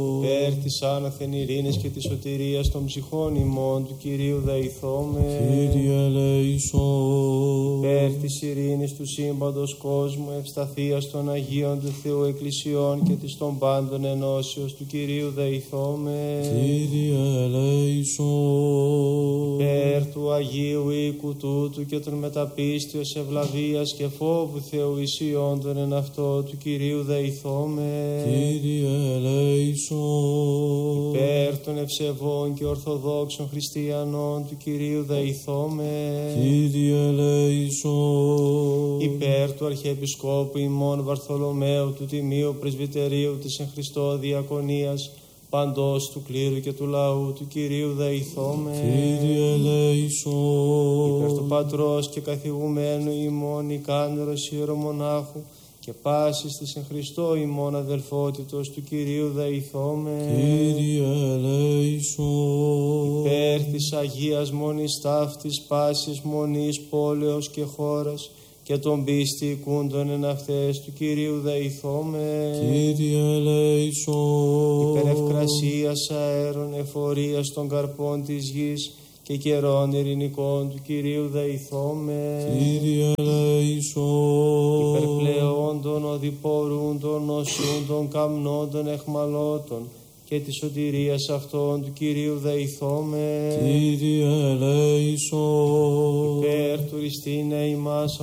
Υπέρ της άνωθεν ειρήνης και της σωτηρίας των ψυχών ημών του Κυρίου δεηθώμε. Κύριε ελέησον. Υπέρ της ειρήνης του σύμπαντος κόσμου, ευσταθείας των Αγίων του Θεού Εκκλησιών και της των πάντων ενώσεως του Κυρίου δεηθώμε. Κύριε ελέησον. Υπέρ του Αγίου οίκου τούτου και των μεταπίστεως ευλαβίας και φόβου Θεού ισιόντων εν αυτό του Κυρίου δεηθώμε. Κύριε ελέησον. Υπέρ των ευσεβών και ορθοδόξων χριστιανών του Κυρίου δεηθώμε. Κύριε ελέησον. Υπέρ του Αρχιεπισκόπου ημών Βαρθολομαίου του Τιμίου Πρεσβυτερίου της εν Χριστώ Διακονίας παντός του κλήρου και του λαού του Κυρίου δεηθώμε. Κύριε ελέησον. Υπέρ του Πατρός και καθηγουμένου ημών Ικάνωρος ιερομονάχου και πάσης της εν Χριστώ ημών αδελφότητος του Κυρίου δεηθώμε. Κύριε ελέησον. Υπέρ της Αγίας Μονής ταύτης πάσης μονής πόλεως και χώρας και των πίστη οικούντων εν αυτές του Κυρίου δεηθώμε. Κύριε ελέησον. Υπέρ ευκρασίας αέρων εφορίας των καρπών της γης και καιρών ειρηνικών του Κυρίου δεηθώμε. Κύριε ελέησον. Υπέρ πλεόντων οδηπορούντων νοσούντων καμνόντων εχμαλώτων και της σωτηρίας αυτών του Κυρίου δεηθώμε. Κύριε ελέησον. Υπέρ του Χριστίνε ημάς